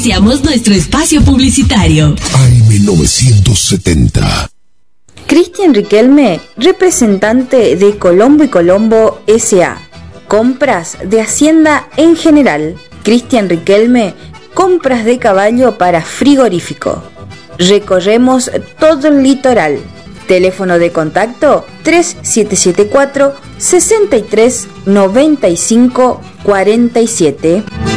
Iniciamos nuestro espacio publicitario. AM970. Cristian Riquelme, representante de Colombo y Colombo S.A. Compras de Hacienda en general. Cristian Riquelme, compras de caballo para frigorífico. Recorremos todo el litoral. Teléfono de contacto 3774 63 95 47.